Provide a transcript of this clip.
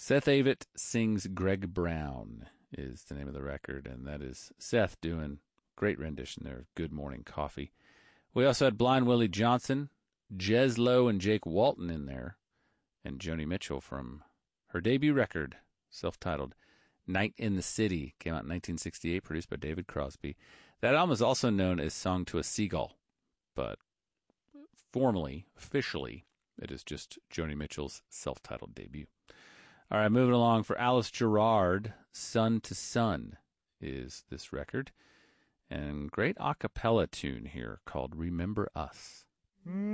Seth Avett Sings Greg Brown is the name of the record, and that is Seth doing great rendition there of Good Morning Coffee. We also had Blind Willie Johnson, Jez Lowe, and Jake Walton in there, and Joni Mitchell from her debut record, self-titled Night in the City, came out in 1968, produced by David Crosby. That album is also known as Song to a Seagull, but formally, officially, it is just Joni Mitchell's self-titled debut. All right, moving along for Alice Gerrard, Sun to Sun is this record. And great a cappella tune here called Remember Us.